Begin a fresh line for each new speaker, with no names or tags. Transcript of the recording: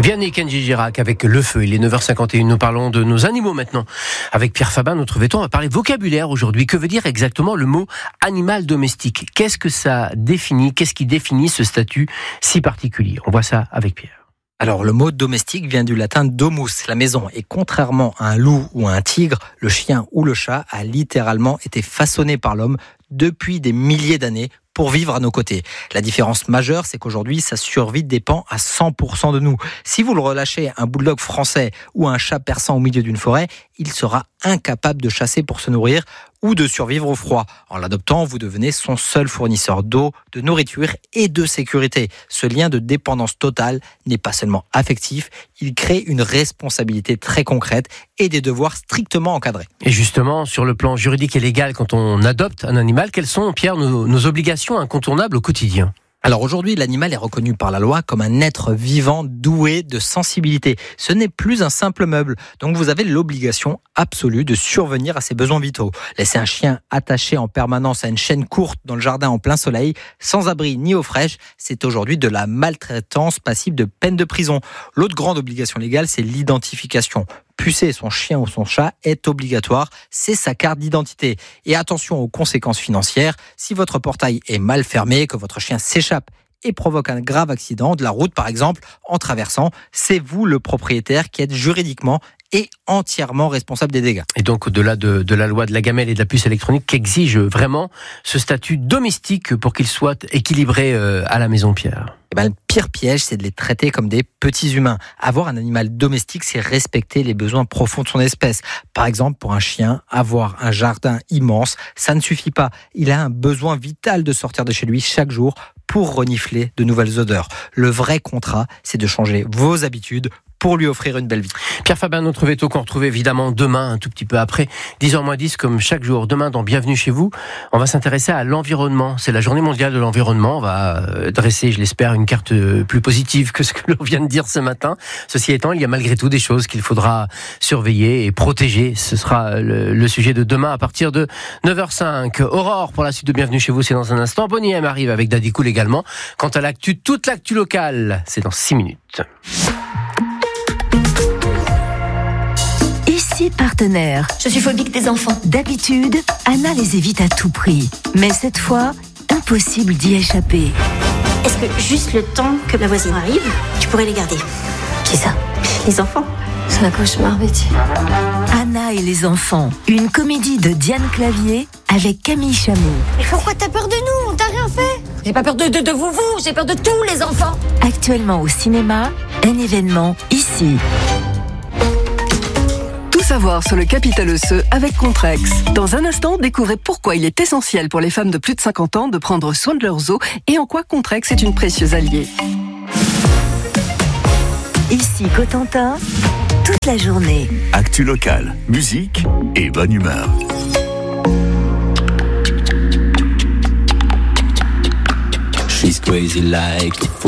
Vianney Kenji Girac avec le feu. Il est 9h51. Nous parlons de nos animaux maintenant. Avec Pierre Fabin, notre véto, on va parler vocabulaire aujourd'hui. Que veut dire exactement le mot animal domestique? Qu'est-ce que ça définit? Qu'est-ce qui définit ce statut si particulier? On voit ça avec Pierre.
Alors, le mot domestique vient du latin domus, la maison. Et contrairement à un loup ou à un tigre, le chien ou le chat a littéralement été façonné par l'homme depuis des milliers d'années pour vivre à nos côtés. La différence majeure, c'est qu'aujourd'hui, sa survie dépend à 100% de nous. Si vous le relâchez un bulldog français ou un chat persan au milieu d'une forêt, il sera incapable de chasser pour se nourrir ou de survivre au froid. En l'adoptant, vous devenez son seul fournisseur d'eau, de nourriture et de sécurité. Ce lien de dépendance totale n'est pas seulement affectif, il crée une responsabilité très concrète et des devoirs strictement encadrés.
Et justement, sur le plan juridique et légal, quand on adopte un animal, quelles sont, Pierre, nos obligations incontournables au quotidien?
Alors aujourd'hui, l'animal est reconnu par la loi comme un être vivant doué de sensibilité. Ce n'est plus un simple meuble, donc vous avez l'obligation absolue de survenir à ses besoins vitaux. Laisser un chien attaché en permanence à une chaîne courte dans le jardin en plein soleil, sans abri ni eau fraîche, c'est aujourd'hui de la maltraitance passible de peine de prison. L'autre grande obligation légale, c'est l'identification. Pucer son chien ou son chat est obligatoire, c'est sa carte d'identité. Et attention aux conséquences financières, si votre portail est mal fermé, que votre chien s'échappe et provoque un grave accident de la route par exemple, en traversant, c'est vous le propriétaire qui êtes juridiquement et entièrement responsable des dégâts.
Et donc au-delà de la loi de la gamelle et de la puce électronique, qu'exige vraiment ce statut domestique pour qu'il soit équilibré à la maison, Pierre?
Le pire piège, c'est de les traiter comme des petits humains. Avoir un animal domestique, c'est respecter les besoins profonds de son espèce. Par exemple, pour un chien, avoir un jardin immense, ça ne suffit pas. Il a un besoin vital de sortir de chez lui chaque jour pour renifler de nouvelles odeurs. Le vrai contrat, c'est de changer vos habitudes pour lui offrir une belle vie.
Pierre Fabin, notre véto qu'on retrouve évidemment demain, un tout petit peu après, 10h-10, comme chaque jour. Demain, dans Bienvenue chez vous, on va s'intéresser à l'environnement. C'est la journée mondiale de l'environnement. On va dresser, je l'espère, une carte plus positive que ce que l'on vient de dire ce matin. Ceci étant, il y a malgré tout des choses qu'il faudra surveiller et protéger. Ce sera le sujet de demain à partir de 9h05. Aurore, pour la suite de Bienvenue chez vous, c'est dans un instant. Bonnie M arrive avec Daddy Cool également. Quant à l'actu, toute l'actu locale, c'est dans 6 minutes.
Ici Partenaire.
Je suis phobique des enfants.
D'habitude, Anna les évite à tout prix. Mais cette fois, impossible d'y échapper.
Est-ce que juste le temps que ma voisine arrive, tu pourrais les garder?
Qui ça?
Les enfants.
C'est un cauchemar, Betty. Anna et les enfants. Une comédie de Diane Clavier avec Camille Chamou.
Mais pourquoi t'as peur de nous? On t'a rien fait. J'ai pas peur de vous, j'ai peur de tous les enfants.
Actuellement au cinéma, un événement ici.
Tout savoir sur le capital osseux avec Contrex. Dans un instant, découvrez pourquoi il est essentiel pour les femmes de plus de 50 ans de prendre soin de leurs os et en quoi Contrex est une précieuse alliée.
Ici Cotentin, toute la journée.
Actu locale, musique et bonne humeur.
She's crazy like